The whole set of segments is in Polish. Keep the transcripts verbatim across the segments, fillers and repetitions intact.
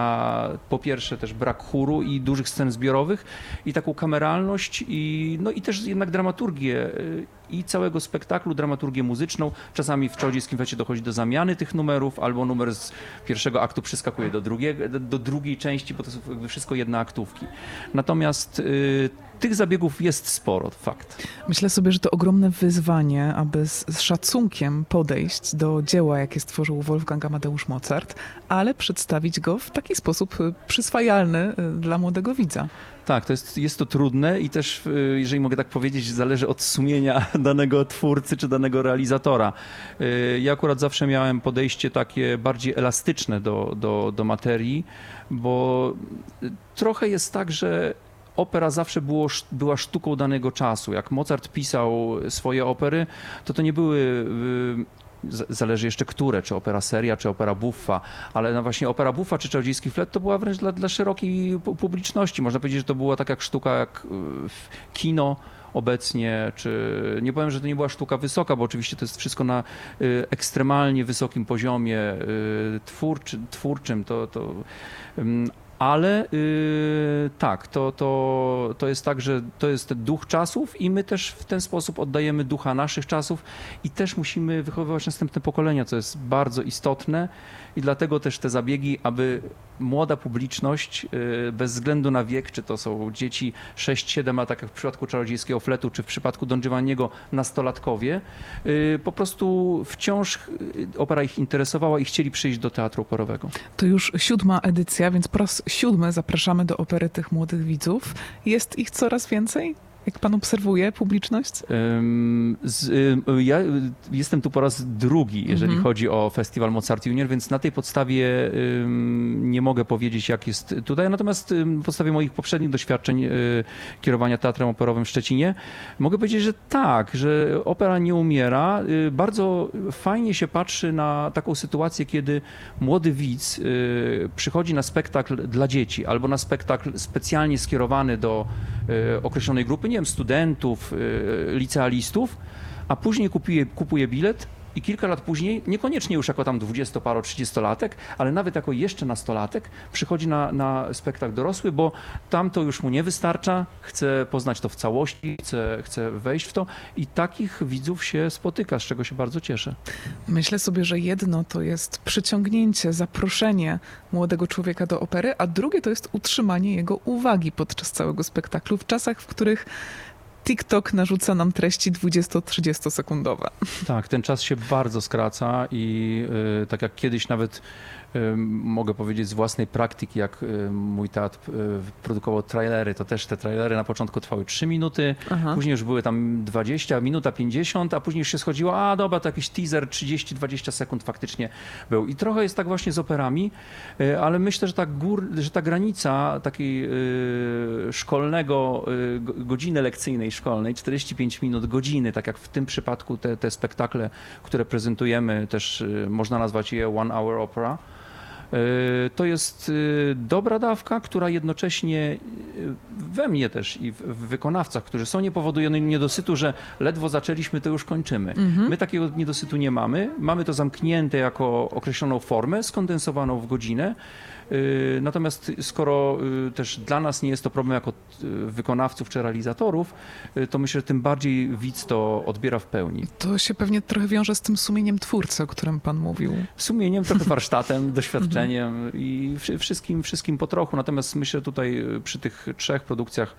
po pierwsze też brak chóru i dużych scen zbiorowych i taką kameralność i, no i też jednak dramaturgię i całego spektaklu, dramaturgię muzyczną. Czasami w Czarodziejskim Flecie dochodzi do zamiany tych numerów, albo numer z pierwszego aktu przeskakuje do, drugiego, do, do drugiej części, bo to są jakby wszystko jedne aktówki. Natomiast y, tych zabiegów jest sporo, fakt. Myślę sobie, że to ogromne wyzwanie, aby z, z szacunkiem podejść do dzieła, jakie stworzył Wolfgang Amadeusz Mozart, ale przedstawić go w taki sposób przyswajalny dla młodego widza. Tak, to jest, jest to trudne i też, jeżeli mogę tak powiedzieć, zależy od sumienia danego twórcy czy danego realizatora. Ja akurat zawsze miałem podejście takie bardziej elastyczne do, do, do materii, bo trochę jest tak, że opera zawsze było, była sztuką danego czasu. Jak Mozart pisał swoje opery, to to nie były... Zależy jeszcze które, czy opera seria, czy opera buffa, ale no właśnie opera buffa czy Czarodziejski Flet to była wręcz dla, dla szerokiej publiczności. Można powiedzieć, że to była tak jak sztuka, jak kino obecnie, czy nie powiem, że to nie była sztuka wysoka, bo oczywiście to jest wszystko na ekstremalnie wysokim poziomie twórczy, twórczym, to, to ale yy, tak, to, to, to jest tak, że to jest duch czasów i my też w ten sposób oddajemy ducha naszych czasów i też musimy wychowywać następne pokolenia, co jest bardzo istotne i dlatego też te zabiegi, aby młoda publiczność, yy, bez względu na wiek, czy to są dzieci sześć siedem lat, tak jak w przypadku Czarodziejskiego Fletu, czy w przypadku Don Giovanniego nastolatkowie, yy, po prostu wciąż opera ich interesowała i chcieli przyjść do teatru operowego. To już siódma edycja, więc po raz siódmy zapraszamy do opery tych młodych widzów. Jest ich coraz więcej? Jak pan obserwuje publiczność? Z, ja jestem tu po raz drugi, jeżeli mm-hmm. chodzi o festiwal Mozart Junior, więc na tej podstawie nie mogę powiedzieć, jak jest tutaj. Natomiast na podstawie moich poprzednich doświadczeń kierowania teatrem operowym w Szczecinie mogę powiedzieć, że tak, że opera nie umiera. Bardzo fajnie się patrzy na taką sytuację, kiedy młody widz przychodzi na spektakl dla dzieci albo na spektakl specjalnie skierowany do określonej grupy, nie wiem, studentów, licealistów, a później kupuje, kupuje bilet i kilka lat później, niekoniecznie już jako tam dwudziestoparo, trzydziestolatek, ale nawet jako jeszcze nastolatek przychodzi na, na spektakl dorosły, bo tam to już mu nie wystarcza, chce poznać to w całości, chce, chce wejść w to i takich widzów się spotyka, z czego się bardzo cieszę. Myślę sobie, że jedno to jest przyciągnięcie, zaproszenie młodego człowieka do opery, a drugie to jest utrzymanie jego uwagi podczas całego spektaklu w czasach, w których TikTok narzuca nam treści dwudziesto-trzydziestosekundowe. Tak, ten czas się bardzo skraca i y, tak jak kiedyś nawet y, mogę powiedzieć z własnej praktyki, jak y, mój teatr y, produkował trailery, to też te trailery na początku trwały trzy minuty, Aha. później już były tam dwadzieścia, minuta pięćdziesiąt, a później już się schodziło, a dobra, to jakiś teaser trzydzieści dwadzieścia sekund faktycznie był. I trochę jest tak właśnie z operami, y, ale myślę, że ta, gór, że ta granica takiej y, szkolnego, y, godziny lekcyjnej szkolnej, czterdzieści pięć minut, godziny, tak jak w tym przypadku te, te spektakle, które prezentujemy, też y, można nazwać je one hour opera. Y, to jest y, dobra dawka, która jednocześnie y, we mnie też i w, w wykonawcach, którzy są, nie powoduje niedosytu, że ledwo zaczęliśmy, to już kończymy. Mhm. My takiego niedosytu nie mamy. Mamy to zamknięte jako określoną formę, skondensowaną w godzinę. Natomiast skoro też dla nas nie jest to problem jako wykonawców czy realizatorów, to myślę, że tym bardziej widz to odbiera w pełni. To się pewnie trochę wiąże z tym sumieniem twórcy, o którym pan mówił. Sumieniem, trochę warsztatem, doświadczeniem i wszystkim, wszystkim po trochu. Natomiast myślę tutaj przy tych trzech produkcjach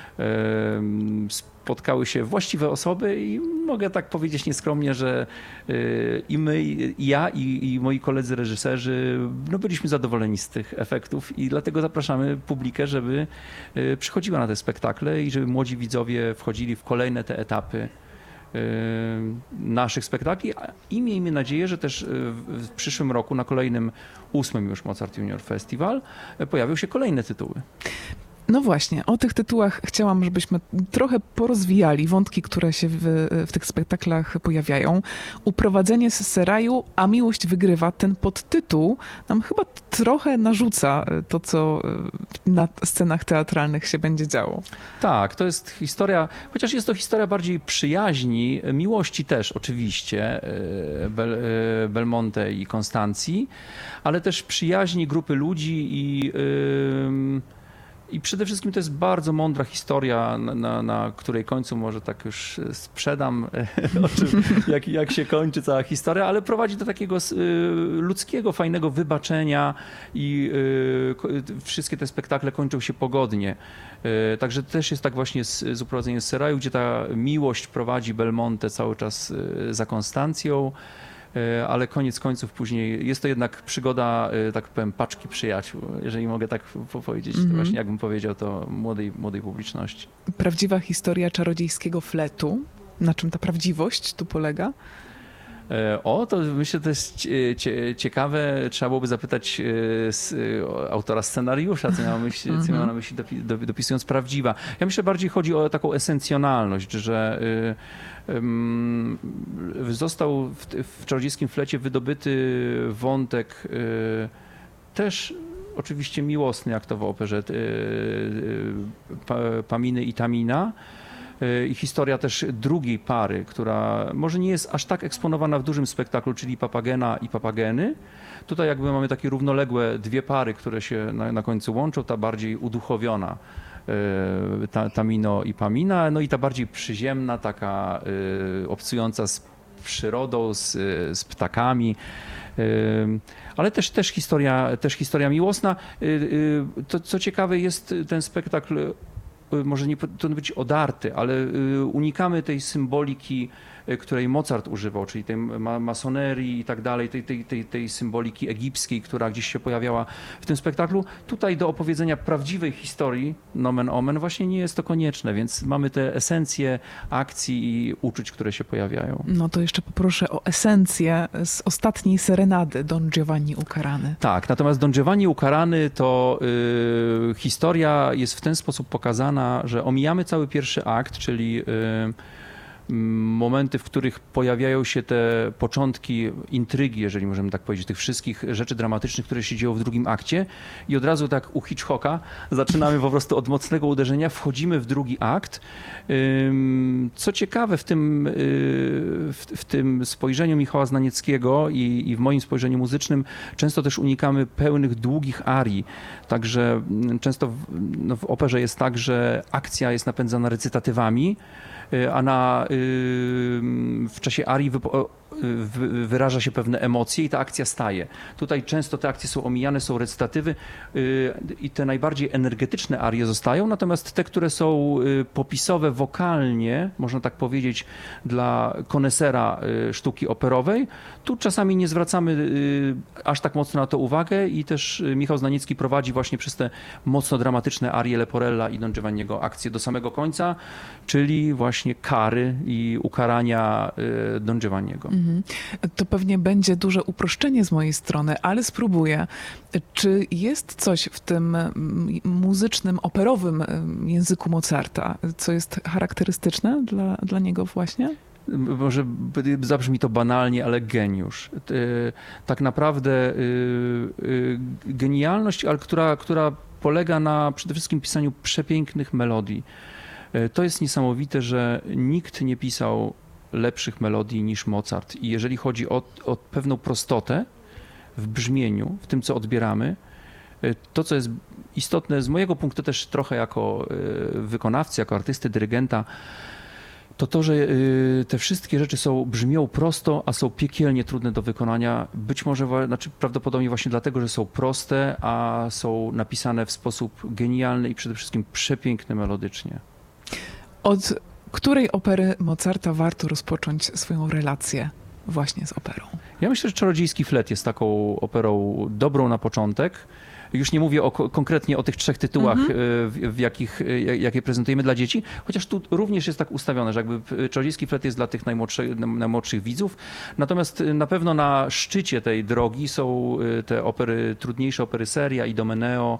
spotkały się właściwe osoby i mogę tak powiedzieć nieskromnie, że i my, i ja, i, i moi koledzy reżyserzy no byliśmy zadowoleni z tych efektów i dlatego zapraszamy publikę, żeby przychodziła na te spektakle i żeby młodzi widzowie wchodzili w kolejne te etapy naszych spektakli i miejmy nadzieję, że też w przyszłym roku na kolejnym ósmym już Mozart Junior Festival pojawią się kolejne tytuły. No właśnie, o tych tytułach chciałam, żebyśmy trochę porozwijali wątki, które się w, w tych spektaklach pojawiają. Uprowadzenie z Seraju, a miłość wygrywa. Ten podtytuł nam chyba trochę narzuca to, co na scenach teatralnych się będzie działo. Tak, to jest historia, chociaż jest to historia bardziej przyjaźni, miłości też oczywiście, Bel, Belmonte i Konstancji, ale też przyjaźni grupy ludzi i... Yy, I przede wszystkim to jest bardzo mądra historia, na, na, na której końcu może tak już sprzedam, o czym, jak, jak się kończy cała historia, ale prowadzi do takiego ludzkiego, fajnego wybaczenia i wszystkie te spektakle kończą się pogodnie. Także też jest tak właśnie z, z Uprowadzeniem z Seraju, gdzie ta miłość prowadzi Belmonte cały czas za Konstancją. Ale koniec końców później jest to jednak przygoda, tak powiem, paczki przyjaciół, jeżeli mogę tak powiedzieć, mm-hmm. to właśnie jakbym powiedział to młodej, młodej publiczności. Prawdziwa historia czarodziejskiego fletu. Na czym ta prawdziwość tu polega? O, to myślę, to jest ciekawe. Trzeba byłoby zapytać autora scenariusza, co miał, myśli, co miał na myśli dopisując prawdziwa. Ja myślę, bardziej chodzi o taką esencjonalność, że został w, w czarodziejskim flecie wydobyty wątek też oczywiście miłosny, jak to w operze Paminy i Tamina. I historia też drugiej pary, która może nie jest aż tak eksponowana w dużym spektaklu, czyli Papagena i Papageny. Tutaj jakby mamy takie równoległe dwie pary, które się na, na końcu łączą, ta bardziej uduchowiona ta, Tamino i Pamina, no i ta bardziej przyziemna, taka y, obcująca z przyrodą, z, z ptakami. Y, ale też, też, historia, też historia miłosna. Y, y, to, co ciekawe, jest ten spektakl może nie powinien być odarty, ale unikamy tej symboliki, której Mozart używał, czyli tej masonerii i tak dalej, tej, tej, tej, tej symboliki egipskiej, która gdzieś się pojawiała w tym spektaklu. Tutaj do opowiedzenia prawdziwej historii, nomen omen, właśnie nie jest to konieczne, więc mamy te esencje akcji i uczuć, które się pojawiają. No to jeszcze poproszę o esencję z ostatniej serenady Don Giovanni Ukarany. Tak, natomiast Don Giovanni Ukarany to y, historia jest w ten sposób pokazana, że omijamy cały pierwszy akt, czyli y, momenty, w których pojawiają się te początki intrygi, jeżeli możemy tak powiedzieć, tych wszystkich rzeczy dramatycznych, które się dzieją w drugim akcie i od razu tak u Hitchcocka zaczynamy po prostu od mocnego uderzenia, wchodzimy w drugi akt. Co ciekawe w tym, w, w tym spojrzeniu Michała Znanieckiego i, i w moim spojrzeniu muzycznym często też unikamy pełnych, długich arii. Także często w, no w operze jest tak, że akcja jest napędzana recytatywami, a na, w czasie arii wyraża się pewne emocje i ta akcja staje. Tutaj często te akcje są omijane, są recytatywy i te najbardziej energetyczne arie zostają, natomiast te, które są popisowe wokalnie, można tak powiedzieć, dla konesera sztuki operowej, tu czasami nie zwracamy aż tak mocno na to uwagę i też Michał Znaniecki prowadzi właśnie przez te mocno dramatyczne arie Leporella i Don Giovanniego akcję do samego końca, czyli właśnie kary i ukarania Don Giovanniego. To pewnie będzie duże uproszczenie z mojej strony, ale spróbuję. Czy jest coś w tym muzycznym, operowym języku Mozarta, co jest charakterystyczne dla, dla niego właśnie? Może zabrzmi to banalnie, ale geniusz. Tak naprawdę genialność, ale która, która polega na przede wszystkim pisaniu przepięknych melodii. To jest niesamowite, że nikt nie pisał lepszych melodii niż Mozart. I jeżeli chodzi o, o pewną prostotę w brzmieniu, w tym, co odbieramy, to, co jest istotne z mojego punktu też trochę jako wykonawcy, jako artysty, dyrygenta, to to, że te wszystkie rzeczy są, brzmią prosto, a są piekielnie trudne do wykonania. Być może, znaczy prawdopodobnie właśnie dlatego, że są proste, a są napisane w sposób genialny i przede wszystkim przepiękny melodycznie. Od której opery Mozarta warto rozpocząć swoją relację właśnie z operą? Ja myślę, że Czarodziejski flet jest taką operą dobrą na początek. Już nie mówię o, konkretnie o tych trzech tytułach, mm-hmm. w, w jakich, jakie prezentujemy dla dzieci, chociaż tu również jest tak ustawione, że jakby Czarodziejski flet jest dla tych najmłodszych, najmłodszych widzów. Natomiast na pewno na szczycie tej drogi są te opery, trudniejsze opery Seria, Idomeneo,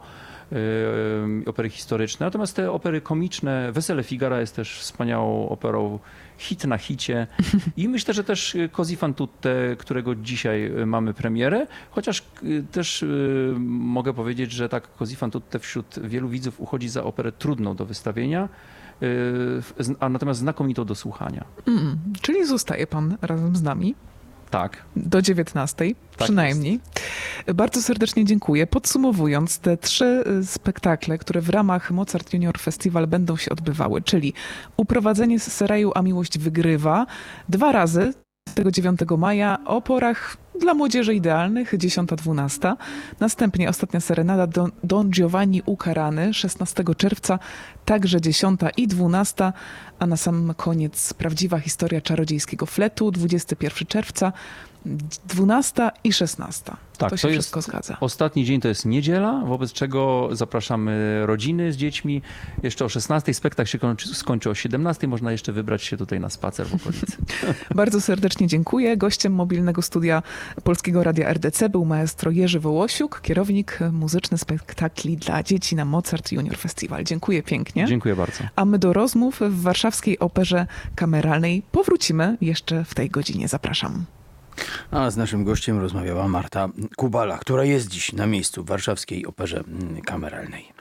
yy, opery historyczne. Natomiast te opery komiczne, Wesele Figara jest też wspaniałą operą, hit na hicie. I myślę, że też Così fan tutte, którego dzisiaj mamy premierę, chociaż yy, też yy, mogę powiedzieć, że tak Così fan tutte wśród wielu widzów uchodzi za operę trudną do wystawienia, yy, a natomiast znakomitą do słuchania. Mm, czyli zostaje pan razem z nami. Tak. Do dziewiętnastej Tak przynajmniej. Bardzo serdecznie dziękuję. Podsumowując, te trzy spektakle, które w ramach Mozart Junior Festival będą się odbywały, czyli Uprowadzenie z Seraju, a miłość wygrywa, dwa razy tego dziewiątego maja o porach dla młodzieży idealnych, dziesiąta dwunasta. Następnie Ostatnia Serenada Don, Don Giovanni Ukarany, szesnastego czerwca, także dziesiąta i dwunasta, a na sam koniec Prawdziwa historia czarodziejskiego fletu, dwudziestego pierwszego czerwca, dwunasta i szesnasta. Tak, to się to jest wszystko zgadza. Ostatni dzień to jest niedziela, wobec czego zapraszamy rodziny z dziećmi. Jeszcze o szesnastej spektakl się kończy, skończy o siedemnastej. Można jeszcze wybrać się tutaj na spacer w okolicy. Bardzo serdecznie dziękuję. Gościem mobilnego studia Polskiego Radia R D C był maestro Jerzy Wołosiuk, kierownik muzyczny spektakli dla dzieci na Mozart Junior Festival. Dziękuję pięknie. Dziękuję bardzo. A my do rozmów w Warszawskiej Operze Kameralnej powrócimy jeszcze w tej godzinie. Zapraszam. A z naszym gościem rozmawiała Marta Kubala, która jest dziś na miejscu w Warszawskiej Operze Kameralnej.